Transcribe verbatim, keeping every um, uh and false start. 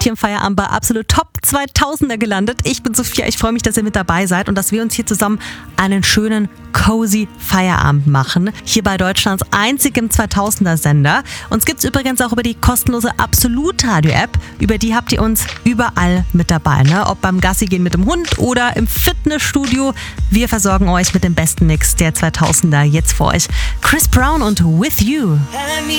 hier im Feierabend bei absolut Top zweitausender gelandet. Ich bin Sophia, ich freue mich, dass ihr mit dabei seid und dass wir uns hier zusammen einen schönen, cozy Feierabend machen. Hier bei Deutschlands einzigem zweitausender-Sender. Uns gibt es übrigens auch über die kostenlose Absolut-Radio-App. Über die habt ihr uns überall mit dabei. Ne? Ob beim Gassi gehen mit dem Hund oder im Fitnessstudio. Wir versorgen euch mit dem besten Mix der zweitausender. Jetzt für euch Chris Brown und With You.